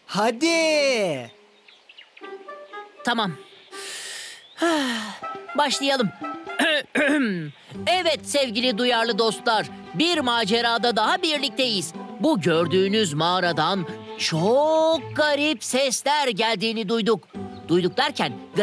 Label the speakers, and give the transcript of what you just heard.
Speaker 1: Hadi.
Speaker 2: Tamam. Başlayalım. Evet sevgili duyarlı dostlar, bir macerada daha birlikteyiz. Bu gördüğünüz mağaradan çok garip sesler geldiğini duyduk. Duyduk derken